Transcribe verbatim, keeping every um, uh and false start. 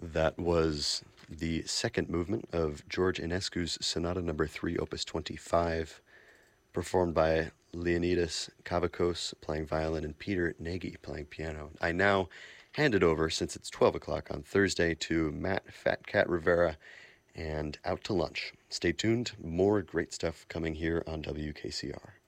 That was the second movement of George Enescu's Sonata Number Three, Opus twenty-five, performed by Leonidas Kavakos playing violin and Peter Nagy playing piano. I now hand it over, since it's twelve o'clock on Thursday, to Matt Fat Cat Rivera and Out to Lunch. Stay tuned, more great stuff coming here on W K C R.